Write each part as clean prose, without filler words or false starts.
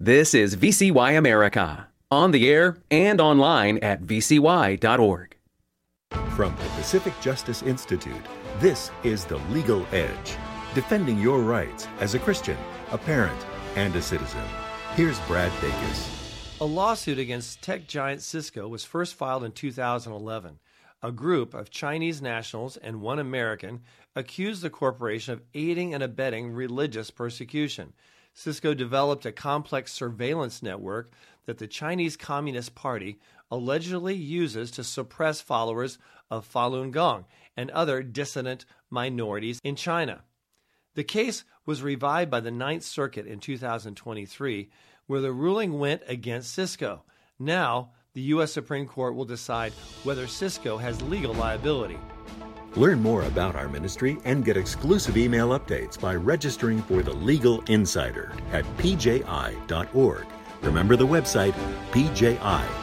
This is VCY America, on the air and online at vcy.org. From the Pacific Justice Institute, this is The Legal Edge, defending your rights as a Christian, a parent, and a citizen. Here's Brad Dacus. A lawsuit against tech giant Cisco was first filed in 2011. A group of Chinese nationals and one American accused the corporation of aiding and abetting religious persecution. Cisco developed a complex surveillance network that the Chinese Communist Party allegedly uses to suppress followers of Falun Gong and other dissident minorities in China. The case was revived by the Ninth Circuit in 2023, where the ruling went against Cisco. Now, the U.S. Supreme Court will decide whether Cisco has legal liability. Learn more about our ministry and get exclusive email updates by registering for the Legal Insider at pji.org. Remember the website, pji.org.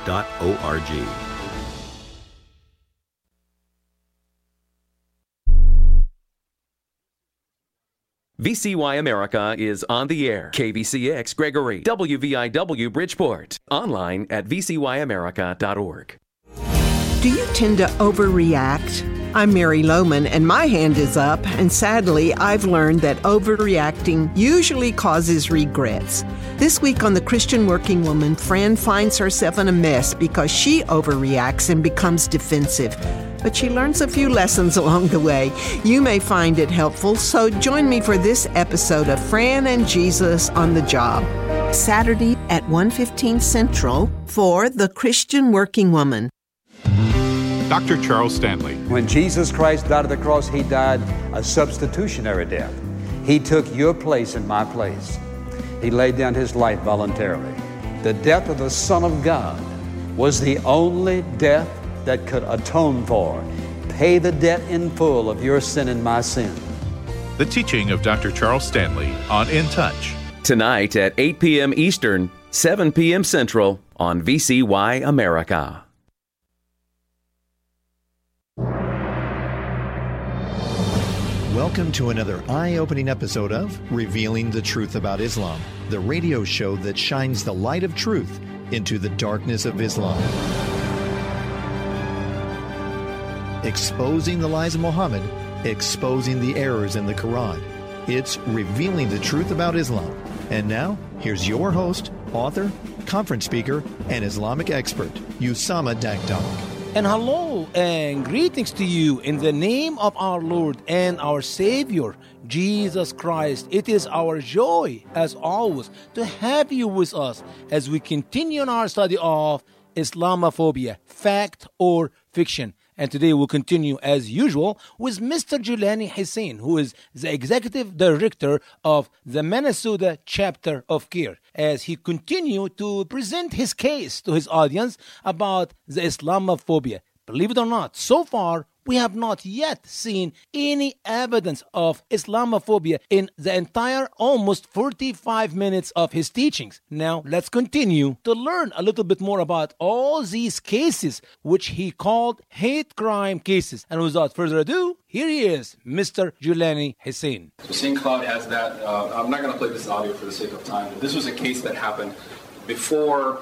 VCY America is on the air. KVCX Gregory, WVIW Bridgeport, online at vcyamerica.org. Do you tend to overreact? I'm Mary Lohman, and my hand is up, and sadly, I've learned that overreacting usually causes regrets. This week on The Christian Working Woman, Fran finds herself in a mess because she overreacts and becomes defensive. But she learns a few lessons along the way. You may find it helpful, so join me for this episode of Fran and Jesus on the Job, Saturday at 1:15 Central for The Christian Working Woman. Dr. Charles Stanley. When Jesus Christ died on the cross, He died a substitutionary death. He took your place and my place. He laid down His life voluntarily. The death of the Son of God was the only death that could atone for, pay the debt in full of your sin and my sin. The teaching of Dr. Charles Stanley on In Touch. Tonight at 8 p.m. Eastern, 7 p.m. Central on VCY America. Welcome to another eye-opening episode of Revealing the Truth About Islam, the radio show that shines the light of truth into the darkness of Islam. Exposing the lies of Muhammad, exposing the errors in the Quran. It's Revealing the Truth About Islam. And now, here's your host, author, conference speaker, and Islamic expert, Usama Dakdok. And hello and greetings to you in the name of our Lord and our Savior, Jesus Christ. It is our joy, as always, to have you with us as we continue in our study of Islamophobia, fact or fiction. And today we'll continue, as usual, with Mr. Julani Hussein, who is the Executive Director of the Minnesota Chapter of CARE, as he continues to present his case to his audience about the Islamophobia. Believe it or not, so far, we have not yet seen any evidence of Islamophobia in the entire almost 45 minutes of his teachings. Now, let's continue to learn a little bit more about all these cases, which he called hate crime cases. And without further ado, here he is, Mr. Julani Hussein. So St. Cloud has that. I'm not going to play this audio for the sake of time. This was a case that happened before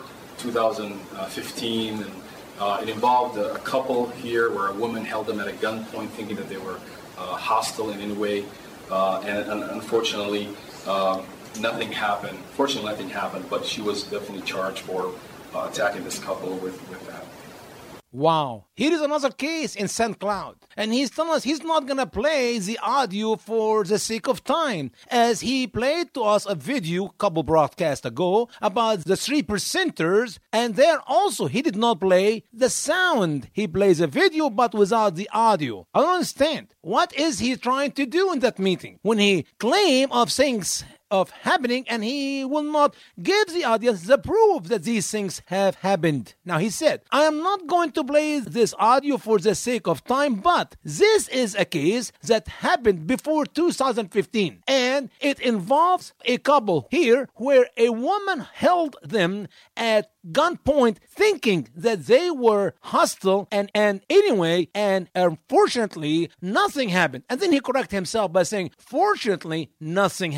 2015, and it involved a couple here where a woman held them at a gunpoint thinking that they were hostile in any way. And unfortunately, nothing happened. Fortunately, nothing happened, but she was definitely charged for attacking this couple with that. Wow. Here is another case in St. Cloud. And he's telling us he's not going to play the audio for the sake of time, as he played to us a video a couple broadcasts ago about the 3%ers, and there also he did not play the sound. He plays a video but without the audio. I don't understand. What is he trying to do in that meeting when he claims of things of happening and he will not give the audience the proof that these things have happened? Now he said, I am not going to play this audio for the sake of time, but this is a case that happened before 2015, and it involves a couple here where a woman held them at gunpoint thinking that they were hostile and anyway, and unfortunately nothing happened. And then he corrected himself by saying, fortunately nothing happened.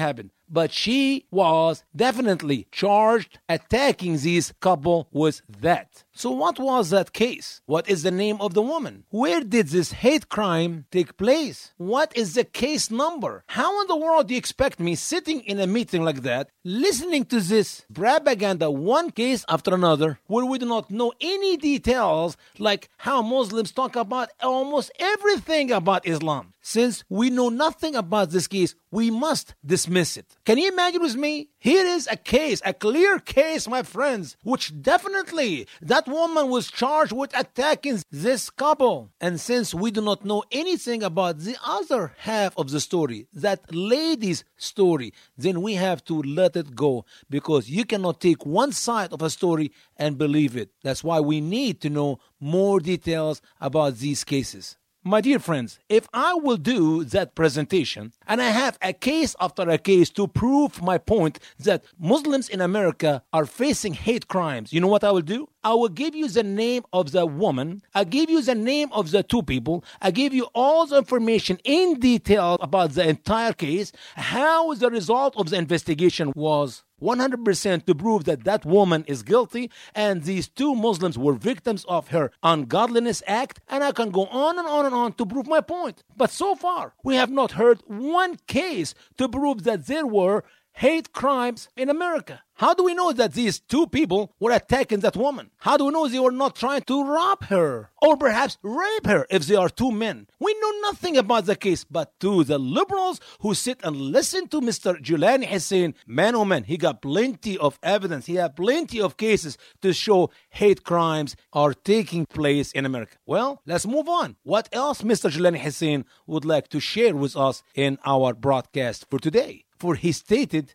but she was definitely charged attacking this couple with that. So what was that case? What is the name of the woman? Where did this hate crime take place? What is the case number? How in the world do you expect me sitting in a meeting like that, listening to this propaganda, one case after another, where we do not know any details, like how Muslims talk about almost everything about Islam? Since we know nothing about this case, we must dismiss it. Can you imagine with me? Here is a case, a clear case, my friends, which definitely that woman was charged with attacking this couple. And since we do not know anything about the other half of the story, that lady's story, then we have to let it go, because you cannot take one side of a story and believe it. That's why we need to know more details about these cases. My dear friends, if I will do that presentation and I have a case after a case to prove my point that Muslims in America are facing hate crimes, you know what I will do? I will give you the name of the woman. I give you the name of the two people. I give you all the information in detail about the entire case, how the result of the investigation was 100% to prove that that woman is guilty and these two Muslims were victims of her ungodliness act, and I can go on and on and on to prove my point. But so far, we have not heard one case to prove that there were hate crimes in America. How do we know that these two people were attacking that woman? How do we know they were not trying to rob her or perhaps rape her if they are two men? We know nothing about the case, but to the liberals who sit and listen to Mr. Julani Hussein, man oh man, he got plenty of evidence. He had plenty of cases to show hate crimes are taking place in America. Well, let's move on. What else Mr. Julani Hussein would like to share with us in our broadcast for today? For he stated,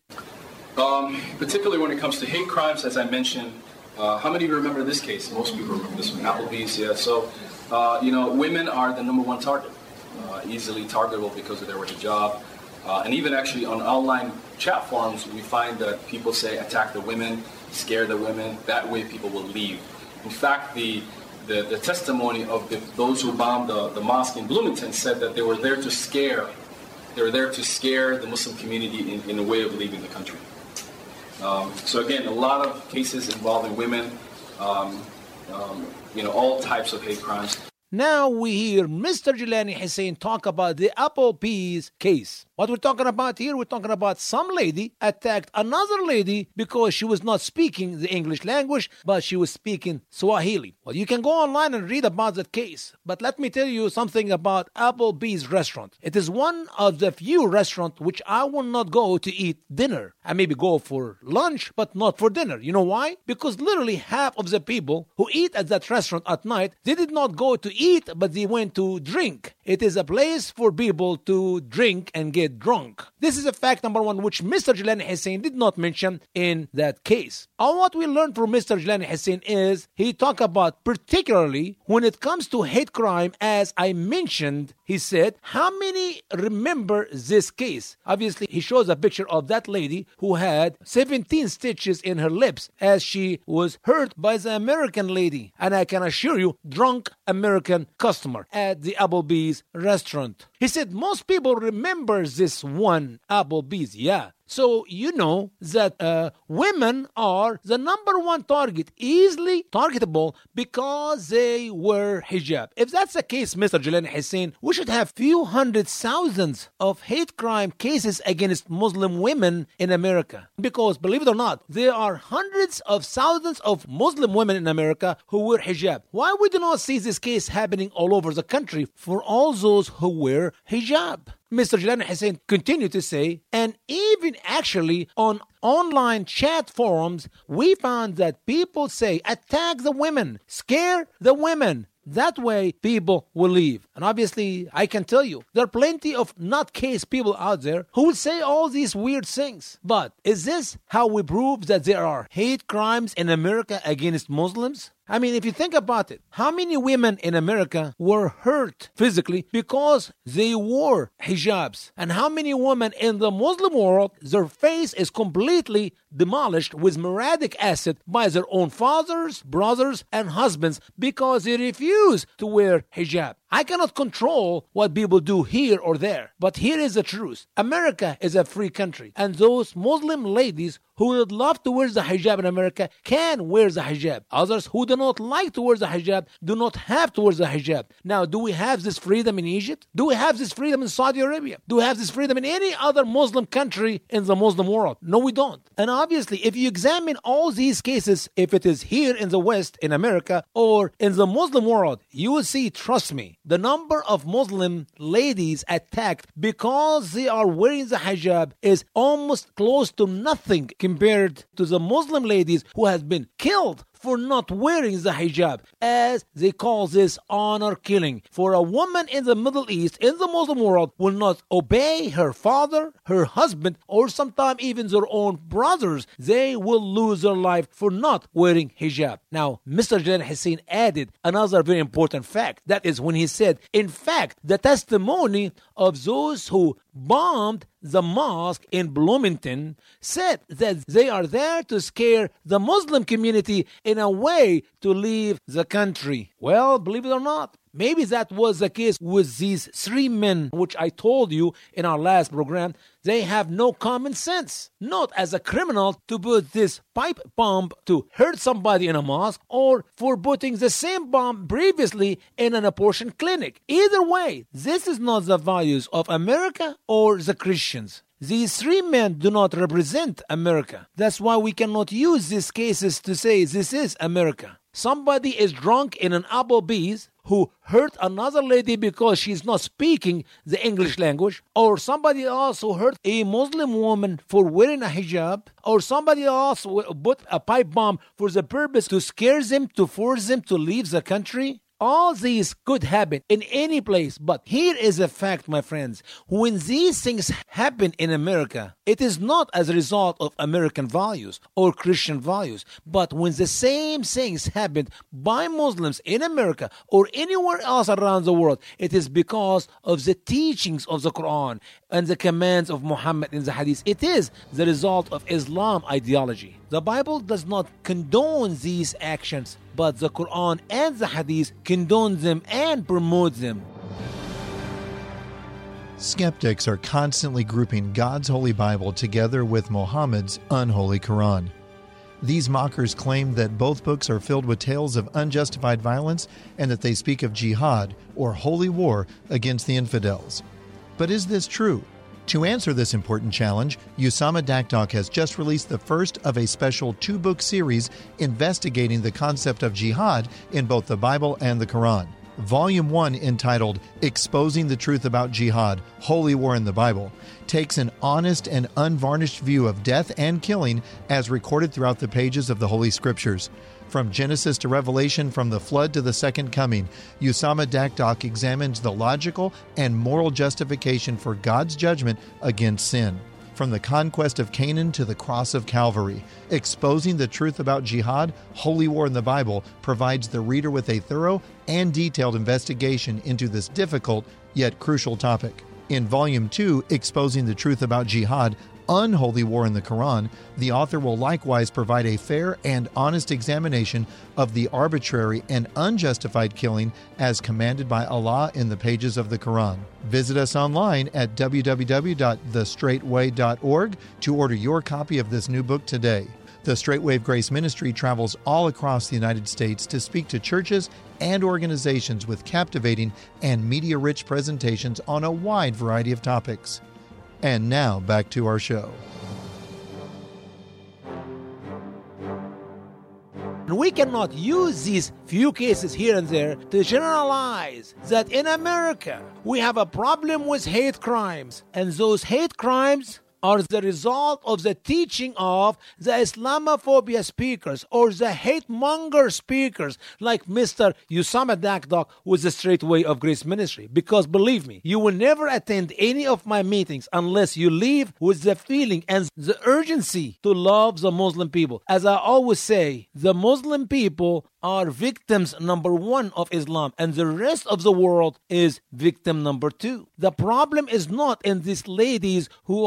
particularly when it comes to hate crimes, as I mentioned, how many of you remember this case? Most people remember this one, Applebee's. Yeah. So, women are the number one target, easily targetable because of their hijab. And even actually on online chat forums, we find that people say attack the women, scare the women. That way people will leave. In fact, the testimony of those who bombed the mosque in Bloomington said that they were there to scare. They were there to scare the Muslim community in a way of leaving the country. So again, a lot of cases involving women, all types of hate crimes. Now we hear Mr. Julani Hussein talk about the Applebee's case. What we're talking about here, we're talking about some lady attacked another lady because she was not speaking the English language, but she was speaking Swahili. Well, you can go online and read about that case. But let me tell you something about Applebee's restaurant. It is one of the few restaurants which I will not go to eat dinner. I maybe go for lunch, but not for dinner. You know why? Because literally half of the people who eat at that restaurant at night, they did not go to eat, but they went to drink. It is a place for people to drink and get drunk. This is a fact number one, which Mr. Julani Hussein did not mention in that case. All what we learned from Mr. Julani Hussein is he talked about particularly when it comes to hate crime, as I mentioned, he said, how many remember this case? Obviously, he shows a picture of that lady who had 17 stitches in her lips as she was hurt by the American lady. And I can assure you, drunk American customer at the Applebee's restaurant. He said most people remember this one Applebee's. Yeah. So you know that women are the number one target, easily targetable because they wear hijab. If that's the case, Mr. Julani Hussein, we should have few hundred thousands of hate crime cases against Muslim women in America. Because believe it or not, there are hundreds of thousands of Muslim women in America who wear hijab. Why we do not see this case happening all over the country for all those who wear hijab? Mr. Julani Hussein continued to say, and even actually on online chat forums, we found that people say, attack the women, scare the women. That way, people will leave. And obviously, I can tell you, there are plenty of nutcase people out there who will say all these weird things. But is this how we prove that there are hate crimes in America against Muslims? I mean, if you think about it, how many women in America were hurt physically because they wore hijabs? And how many women in the Muslim world, their face is completely demolished with muriatic acid by their own fathers, brothers, and husbands because they refuse to wear hijab? I cannot control what people do here or there. But here is the truth. America is a free country. And those Muslim ladies who would love to wear the hijab in America can wear the hijab. Others who do not like to wear the hijab do not have to wear the hijab. Now, do we have this freedom in Egypt? Do we have this freedom in Saudi Arabia? Do we have this freedom in any other Muslim country in the Muslim world? No, we don't. And obviously, if you examine all these cases, if it is here in the West, in America, or in the Muslim world, you will see, trust me, the number of Muslim ladies attacked because they are wearing the hijab is almost close to nothing compared to the Muslim ladies who have been killed for not wearing the hijab, as they call this honor killing. For a woman in the Middle East, in the Muslim world, will not obey her father, her husband, or sometimes even their own brothers, they will lose their life for not wearing hijab. Now, Mr. Jalal Hussein added another very important fact. That is when he said, in fact, the testimony of those who bombed the mosque in Bloomington said that they are there to scare the Muslim community in a way to leave the country. Well, believe it or not, maybe that was the case with these three men, which I told you in our last program. They have no common sense. Not as a criminal to put this pipe bomb to hurt somebody in a mosque, or for putting the same bomb previously in an abortion clinic. Either way, this is not the values of America or the Christians. These three men do not represent America. That's why we cannot use these cases to say this is America. Somebody is drunk in an Applebee's who hurt another lady because she's not speaking the English language, or somebody else who hurt a Muslim woman for wearing a hijab, or somebody else put a pipe bomb for the purpose to scare them, to force them to leave the country. All these could happen in any place, but here is a fact, my friends. When these things happen in America, it is not as a result of American values or Christian values, but when the same things happen by Muslims in America or anywhere else around the world, it is because of the teachings of the Quran and the commands of Muhammad in the Hadith. It is the result of Islam ideology. The Bible does not condone these actions, but the Quran and the Hadith condone them and promote them. Skeptics are constantly grouping God's Holy Bible together with Muhammad's unholy Quran. These mockers claim that both books are filled with tales of unjustified violence and that they speak of jihad, or holy war, against the infidels. But is this true? To answer this important challenge, Usama Dakdok has just released the first of a special 2-book series investigating the concept of jihad in both the Bible and the Quran. Volume 1, entitled Exposing the Truth About Jihad, Holy War in the Bible, takes an honest and unvarnished view of death and killing as recorded throughout the pages of the Holy Scriptures. From Genesis to Revelation, from the flood to the second coming, Usama Dakdok examines the logical and moral justification for God's judgment against sin. From the conquest of Canaan to the cross of Calvary, Exposing the Truth About Jihad, Holy War in the Bible provides the reader with a thorough and detailed investigation into this difficult yet crucial topic. In Volume 2, Exposing the Truth About Jihad, Unholy War in the Quran, the author will likewise provide a fair and honest examination of the arbitrary and unjustified killing as commanded by Allah in the pages of the Quran. Visit us online at www.thestraightway.org to order your copy of this new book today. The Straightwave Grace Ministry travels all across the United States to speak to churches and organizations with captivating and media-rich presentations on a wide variety of topics. And now, back to our show. We cannot use these few cases here and there to generalize that in America we have a problem with hate crimes, and those hate crimes are the result of the teaching of the Islamophobia speakers or the hate monger speakers like Mr. Usama Dakdok with the Straight Way of Grace Ministry. Because believe me, you will never attend any of my meetings unless you leave with the feeling and the urgency to love the Muslim people. As I always say, the Muslim people are victims number 1 of Islam, and the rest of the world is victim number 2. The problem is not in these ladies who are wearing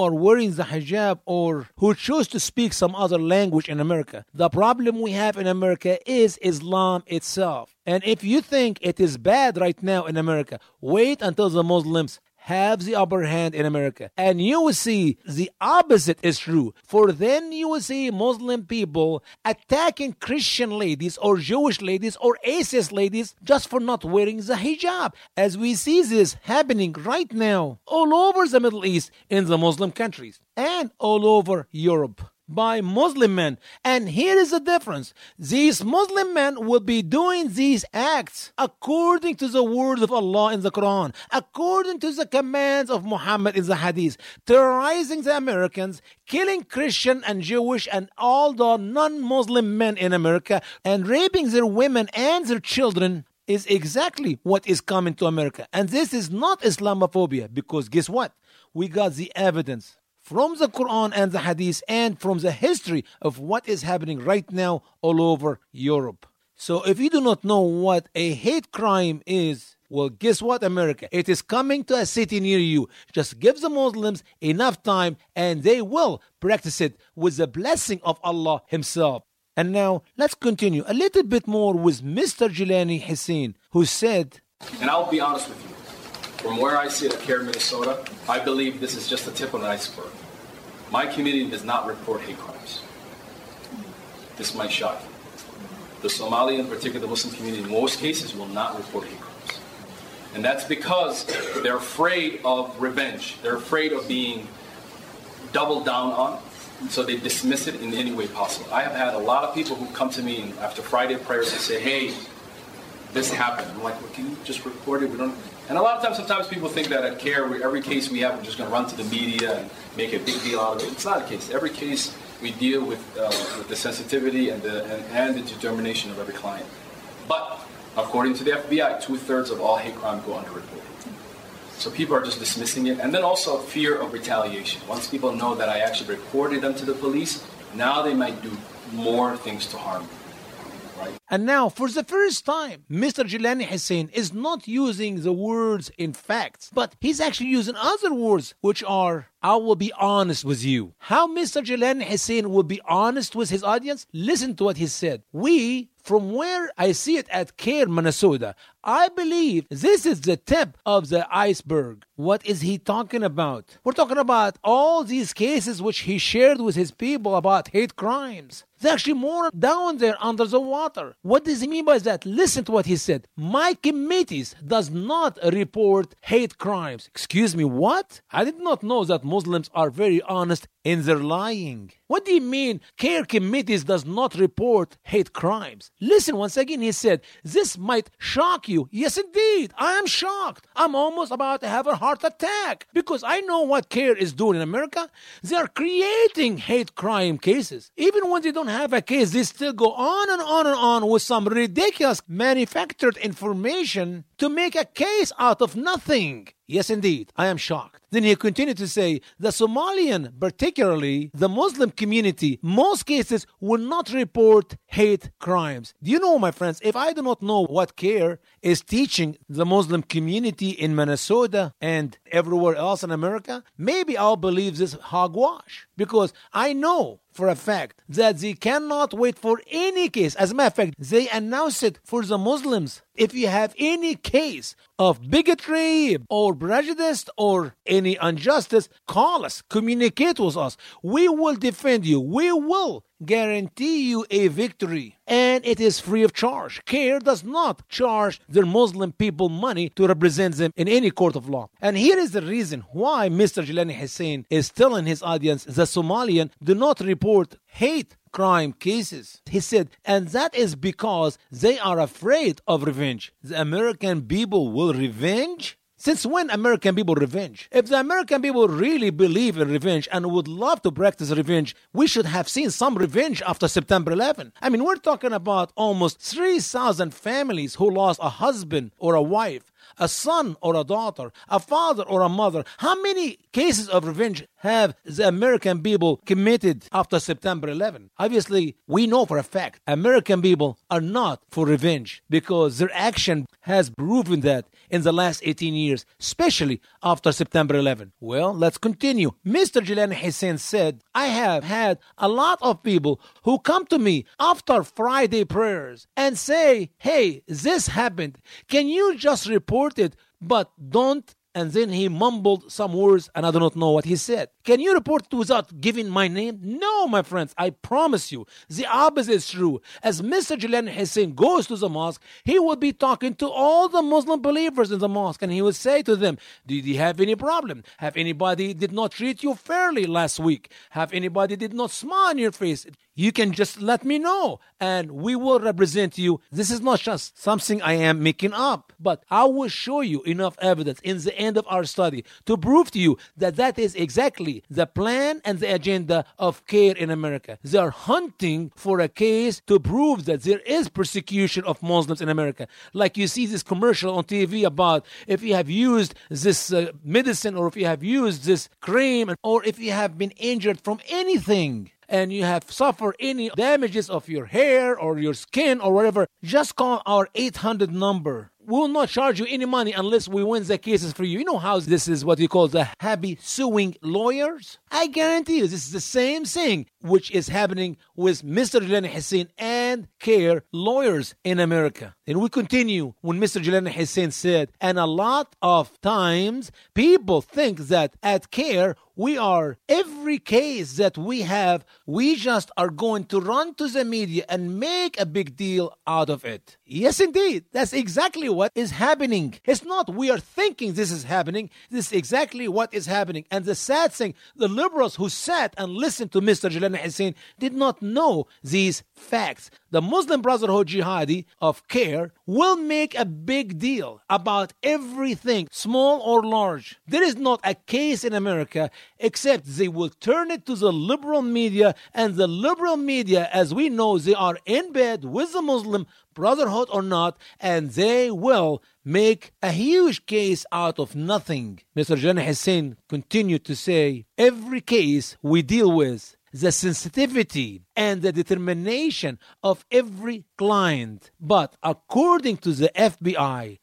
wearing the hijab or who choose to speak some other language in America. The problem we have in America is Islam itself. And if you think it is bad right now in America, wait until the Muslims have the upper hand in America, and you will see the opposite is true. For then you will see Muslim people attacking Christian ladies or Jewish ladies or atheist ladies just for not wearing the hijab, as we see this happening right now all over the Middle East in the Muslim countries and all over Europe by Muslim men. And here is the difference. These Muslim men will be doing these acts according to the word of Allah in the Quran, according to the commands of Muhammad in the Hadith, terrorizing the Americans, killing Christian and Jewish and all the non-Muslim men in America, and raping their women and their children is exactly what is coming to America. And this is not Islamophobia, because guess what? We got the evidence from the Quran and the Hadith and from the history of what is happening right now all over Europe. So if you do not know what a hate crime is, well, guess what, America? It is coming to a city near you. Just give the Muslims enough time and they will practice it with the blessing of Allah Himself. And now let's continue a little bit more with Mr. Jelani Hussein, who said, and I'll be honest with you, from where I sit at CARE, Minnesota, I believe this is just the tip of an iceberg. My community does not report hate crimes. This might shock you. The Somali, in particular the Muslim community, in most cases will not report hate crimes. And that's because they're afraid of revenge. They're afraid of being doubled down on, so they dismiss it in any way possible. I have had a lot of people who come to me after Friday prayers and say, hey, this happened. I'm like, well, can you just report it? We don't. And a lot of times, sometimes people think that at CARE, every case we have, we're just going to run to the media and make a big deal out of it. It's not the case. Every case we deal with the sensitivity and the determination of every client. But according to the FBI, 2/3 of all hate crime go underreported. So people are just dismissing it. And then also fear of retaliation. Once people know that I actually reported them to the police, now they might do more things to harm me. Right. And now, for the first time, Mr. Jelani Hussein is not using the words in facts, but he's actually using other words, which are, I will be honest with you. How Mr. Jelani Hussein will be honest with his audience? Listen to what he said. From where I see it at CARE, Minnesota, I believe this is the tip of the iceberg. What is he talking about? We're talking about all these cases which he shared with his people about hate crimes. There's actually more down there under the water. What does he mean by that? Listen to what he said. My committees does not report hate crimes. Excuse me, what? I did not know that Muslims are very honest in their lying. What do you mean CARE committees does not report hate crimes? Listen, once again, he said, this might shock you. Yes, indeed, I am shocked. I'm almost about to have a heart attack because I know what CARE is doing in America. They are creating hate crime cases. Even when they don't have a case, they still go on and on and on with some ridiculous manufactured information to make a case out of nothing. Yes, indeed, I am shocked. Then he continued to say, the Somalian, particularly the Muslim community, most cases will not report hate crimes. Do you know, my friends, if I do not know what CARE is teaching the Muslim community in Minnesota and everywhere else in America, maybe I'll believe this hogwash. Because I know for a fact that they cannot wait for any case. As a matter of fact, they announce it for the Muslims. If you have any case of bigotry or prejudice or any injustice, call us, communicate with us. We will defend you. We will guarantee you a victory. And it is free of charge. CARE does not charge their Muslim people money to represent them in any court of law. And here is the reason why Mr. Jelani Hussein is telling his audience the Somalian do not report hate crime cases. He said, and that is because they are afraid of revenge. The American people will revenge? Since when American people revenge? If the American people really believe in revenge and would love to practice revenge, we should have seen some revenge after September 11. I mean, we're talking about almost 3,000 families who lost a husband or a wife. a son or a daughter, a father or a mother. How many cases of revenge have the American people committed after September 11? Obviously, we know for a fact American people are not for revenge because their action has proven that in the last 18 years, especially after September 11. Well, let's continue. Mr. Jelani Hussein said, I have had a lot of people who come to me after Friday prayers and say, hey, this happened. Can you just report it, but don't? And then he mumbled some words and I do not know what he said. Can you report it without giving my name? No, my friends, I promise you, the opposite is true. As Mr. Jelani Hussein goes to the mosque, he will be talking to all the Muslim believers in the mosque and he will say to them, did you have any problem? Have anybody did not treat you fairly last week? Have anybody did not smile on your face? You can just let me know and we will represent you. This is not just something I am making up, but I will show you enough evidence in the end of our study to prove to you that that is exactly the plan and the agenda of CAIR in America. They are hunting for a case to prove that there is persecution of Muslims in America. Like you see this commercial on TV about if you have used this medicine or if you have used this cream or if you have been injured from anything and you have suffered any damages of your hair or your skin or whatever, just call our 800 number. We will not charge you any money unless we win the cases for you. You know how this is what we call the happy suing lawyers? I guarantee you this is the same thing which is happening with Mr. Jelani Hussein and CAIR lawyers in America. And we continue when Mr. Jelani Hussein said, and a lot of times people think that at CAIR every case that we have, we just are going to run to the media and make a big deal out of it. Yes, indeed. That's exactly what is happening. It's not we are thinking this is happening. This is exactly what is happening. And the sad thing, the liberals who sat and listened to Mr. Jelani Hussein did not know these facts. The Muslim Brotherhood Jihadi of CAIR will make a big deal about everything, small or large. There is not a case in America except they will turn it to the liberal media, and the liberal media, as we know, they are in bed with the Muslim Brotherhood or not, and they will make a huge case out of nothing. Mr. Jelani Hussein continued to say, every case we deal with, the sensitivity and the determination of every client. But according to the FBI,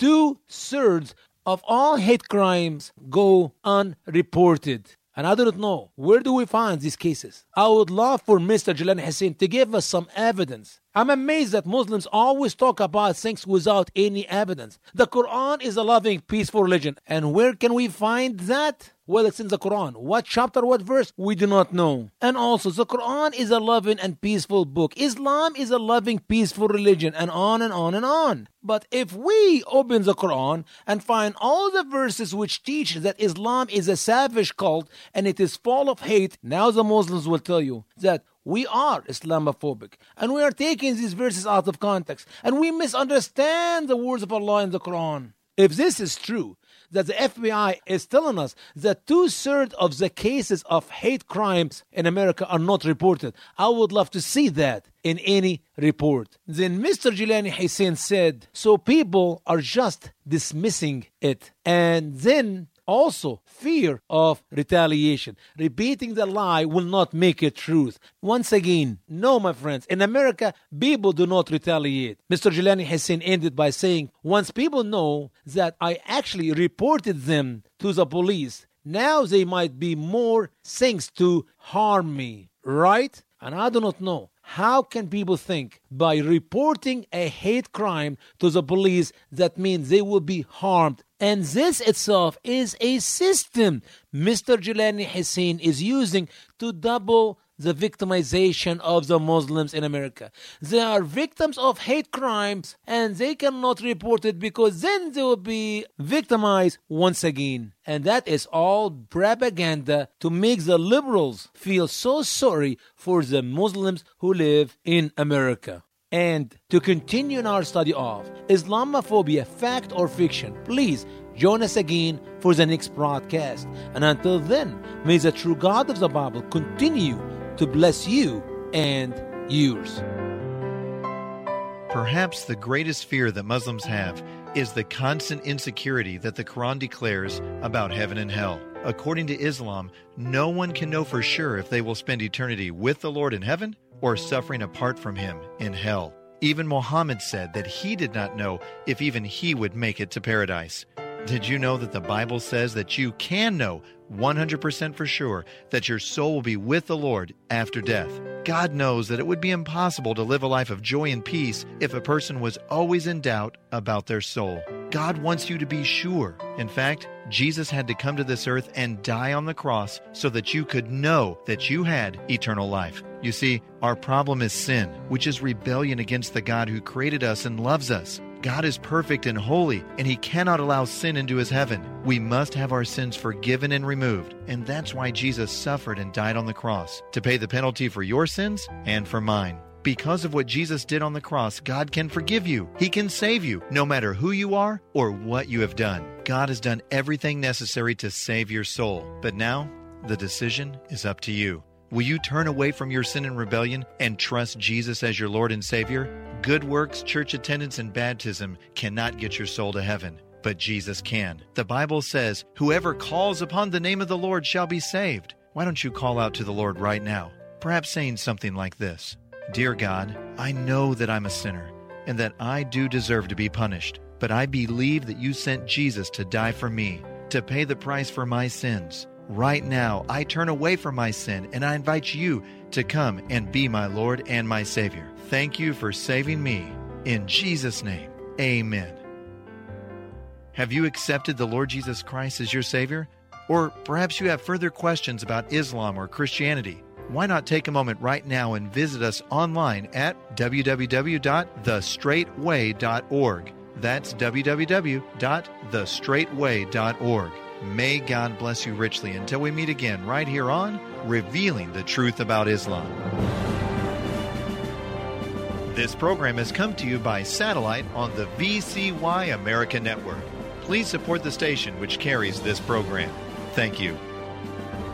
2/3 of all hate crimes go unreported. And I do not know, where do we find these cases? I would love for Mr. Jelani Hussein to give us some evidence. I'm amazed that Muslims always talk about things without any evidence. The Quran is a loving, peaceful religion. And where can we find that? Well, it's in the Quran. What chapter, what verse? We do not know. And also, the Quran is a loving and peaceful book. Islam is a loving, peaceful religion, and on and on and on. But if we open the Quran and find all the verses which teach that Islam is a savage cult and it is full of hate, now the Muslims will tell you that we are Islamophobic and we are taking these verses out of context and we misunderstand the words of Allah in the Quran. If this is true, that the FBI is telling us that 2/3 of the cases of hate crimes in America are not reported, I would love to see that in any report. Then Mr. Jelani Hussein said, so people are just dismissing it. And then also fear of retaliation. Repeating the lie will not make it truth. Once again, no, my friends, in America, people do not retaliate. Mr. Jelani Hussein ended by saying, once people know that I actually reported them to the police, now they might be more things to harm me, right? And I do not know. How can people think by reporting a hate crime to the police that means they will be harmed? And this itself is a system Mr. Jelani Hussein is using to double the victimization of the Muslims in America. They are victims of hate crimes and they cannot report it because then they will be victimized once again. And that is all propaganda to make the liberals feel so sorry for the Muslims who live in America. And to continue in our study of Islamophobia, fact or fiction, please join us again for the next broadcast. And until then, may the true God of the Bible continue to bless you and yours. Perhaps the greatest fear that Muslims have is the constant insecurity that the Quran declares about heaven and hell. According to Islam, no one can know for sure if they will spend eternity with the Lord in heaven or suffering apart from Him in hell. Even Muhammad said that he did not know if even he would make it to paradise. Did you know that the Bible says that you can know 100% for sure that your soul will be with the Lord after death? God knows that it would be impossible to live a life of joy and peace if a person was always in doubt about their soul. God wants you to be sure. In fact, Jesus had to come to this earth and die on the cross so that you could know that you had eternal life. You see, our problem is sin, which is rebellion against the God who created us and loves us. God is perfect and holy, and He cannot allow sin into His heaven. We must have our sins forgiven and removed, and that's why Jesus suffered and died on the cross, to pay the penalty for your sins and for mine. Because of what Jesus did on the cross, God can forgive you. He can save you, no matter who you are or what you have done. God has done everything necessary to save your soul. But now, the decision is up to you. Will you turn away from your sin and rebellion and trust Jesus as your Lord and Savior? Good works, church attendance, and baptism cannot get your soul to heaven, but Jesus can. The Bible says, "Whoever calls upon the name of the Lord shall be saved." Why don't you call out to the Lord right now? Perhaps saying something like this: Dear God, I know that I'm a sinner and that I do deserve to be punished, but I believe that you sent Jesus to die for me, to pay the price for my sins. Right now, I turn away from my sin and I invite you to come and be my Lord and my Savior. Thank you for saving me. In Jesus' name, amen. Have you accepted the Lord Jesus Christ as your Savior? Or perhaps you have further questions about Islam or Christianity. Why not take a moment right now and visit us online at www.thestraightway.org. That's www.thestraightway.org. May God bless you richly until we meet again right here on Revealing the Truth About Islam. This program has come to you by satellite on the VCY America Network. Please support the station which carries this program. Thank you.